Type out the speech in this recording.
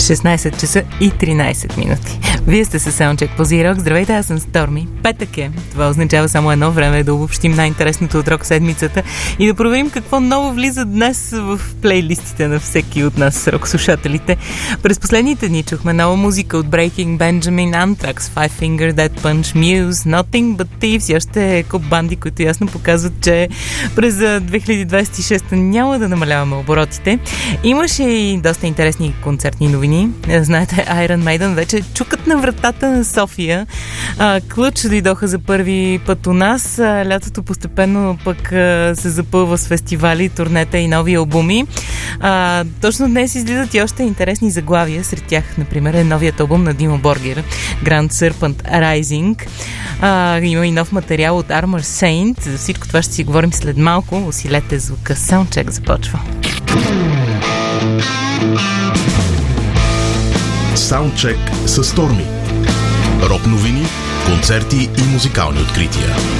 16 часа и 13 минути. Вие сте със Soundcheck по Z-Rock. Здравейте, аз съм Сторми. Петък е. Това означава само едно време да обобщим най-интересното от рок седмицата и да проверим какво ново влиза днес в плейлистите на всеки от нас, рок-слушателите. През последните дни чухме нова музика от Breaking Benjamin, Anthrax, Five Finger Death Punch, Muse, Nothing But Thieves и още куп банди, които ясно показват, че през 2026 няма да намаляваме оборотите. Имаше и доста интересни концертни новини. Знаете, Iron Maiden вече чукат на вратата на София. Клъч дойдоха за първи път у нас. Лятото постепенно пък се запълва с фестивали, турнета и нови албуми. Точно днес излизат и още интересни заглавия. Сред тях, например, е новият албум на Димо Боргер, Grand Serpent Rising. Има и нов материал от Armor Saint. За всичко това ще си говорим след малко. Усилете звука. Soundcheck започва. Soundcheck със Сторми. Рок новини, концерти и музикални открития.